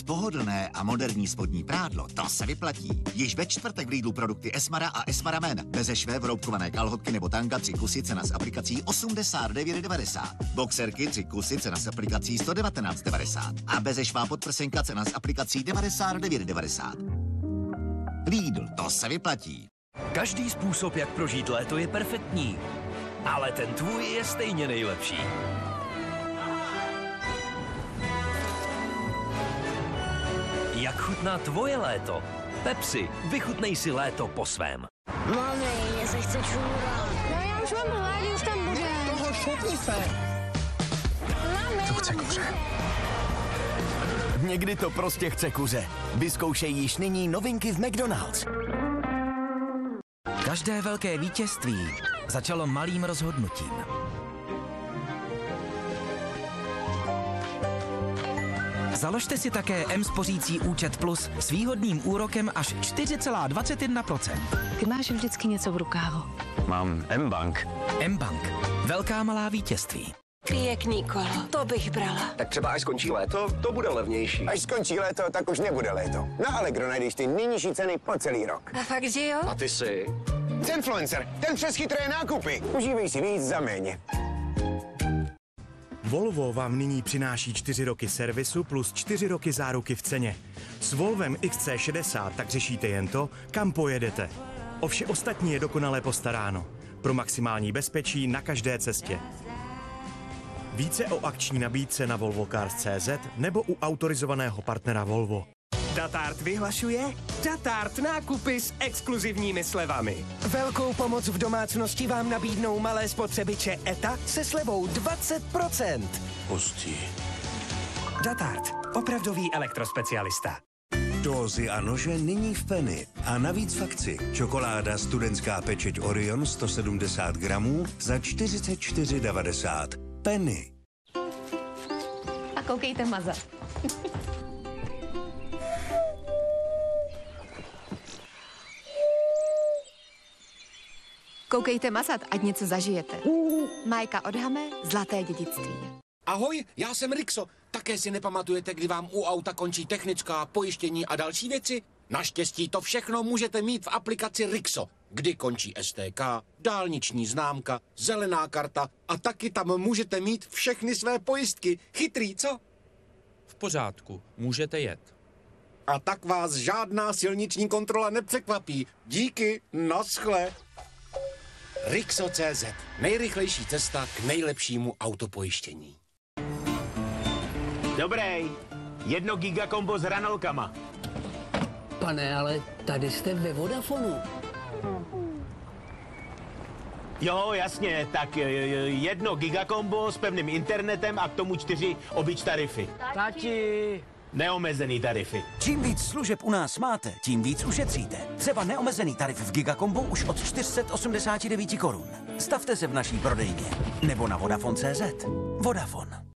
Mít pohodlné a moderní spodní prádlo, to se vyplatí. Již ve čtvrtek v Lidlu produkty Esmara a Esmara Men. Bezešvé vroubkované kalhotky nebo tanga 3 kusy, cena s aplikací 89,90. Boxerky 3 kusy, cena s aplikací 119,90. A bezešvá podprsenka, cena s aplikací 99,90. Lidl, to se vyplatí. Každý způsob, jak prožít léto, je perfektní. Ale ten tvůj je stejně nejlepší. Jak chutná tvoje léto? Pepsi, vychutnej si léto po svém. Mami, mně se chce čůrat. No já už mám hlad, už tam bude. Toho šutni se. To chce kuře. Někdy to prostě chce kuře. Vyzkoušej již nyní novinky v McDonald's. Každé velké vítězství začalo malým rozhodnutím. Založte si také M-spořící účet Plus s výhodným úrokem až 4,21%. Ty máš vždycky něco v rukávu. Mám M-Bank. M-Bank. Velká malá vítězství. Pěkný kolo, to bych brala. Tak třeba až skončí léto, to bude levnější. Až skončí léto, tak už nebude léto. Na Allegro najdeš ty nejnižší ceny po celý rok. A fakt, že jo? A ty si? Zenfluencer, ten přeschytruje nákupy. Užívej si víc za méně. Volvo vám nyní přináší 4 roky servisu plus 4 roky záruky v ceně. S Volvem XC60 tak řešíte jen to, kam pojedete. O vše ostatní je dokonale postaráno. Pro maximální bezpečí na každé cestě. Více o akční nabídce na volvocars.cz nebo u autorizovaného partnera Volvo. Datart vyhlašuje Datart nákupy s exkluzivními slevami. Velkou pomoc v domácnosti vám nabídnou malé spotřebiče ETA se slevou 20%. Hustí. Datart, opravdový elektrospecialista. Dózy a nože nyní v Penny. A navíc v akci. Čokoláda studentská pečeť Orion 170 gramů za 44,90. Penny. A koukejte mazat. Koukejte mazat, ať něco zažijete. Majka od Hame, Zlaté dědictví. Ahoj, já jsem Rixo. Také si nepamatujete, kdy vám u auta končí technická, pojištění a další věci? Naštěstí to všechno můžete mít v aplikaci Rixo, kdy končí STK, dálniční známka, zelená karta a taky tam můžete mít všechny své pojistky. Chytrý, co? V pořádku, můžete jet. A tak vás žádná silniční kontrola nepřekvapí. Díky, naschle. Rixo.cz. Nejrychlejší cesta k nejlepšímu autopojištění. Dobrý. 1 gigakombo s hranolkama. Pane, ale tady jste ve Vodafonu. Jo, jasně, tak 1 gigakombo s pevným internetem a k tomu 4 obyč tarify. Tati! Neomezený tarify. Čím víc služeb u nás máte, tím víc ušetříte. Třeba neomezený tarif v Gigakombu už od 489 korun. Stavte se v naší prodejně nebo na Vodafone.cz. Vodafone.